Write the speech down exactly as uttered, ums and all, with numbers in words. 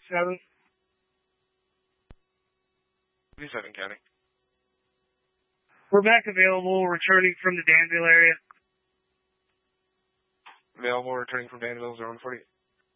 seven. fifty-seven County. We're back available, returning from the Danville area. Available, returning from Danville, zero one forty.